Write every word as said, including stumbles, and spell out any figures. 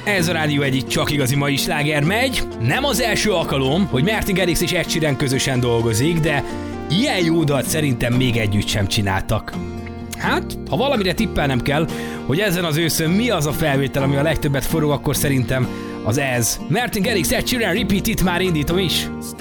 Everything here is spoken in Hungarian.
Ez a rádió egyik csak igazi mai sláger megy. Nem az első alkalom, hogy Martin Garrix és Ed Sheeran közösen dolgozik, de ilyen jó dalt szerintem még együtt sem csináltak. Hát, ha valamire tippelnem kell, hogy ezen az őszön mi az a felvétel, ami a legtöbbet forog, akkor szerintem az ez. Martin Garrix, Ed Sheeran, Repeat It, már indítom is.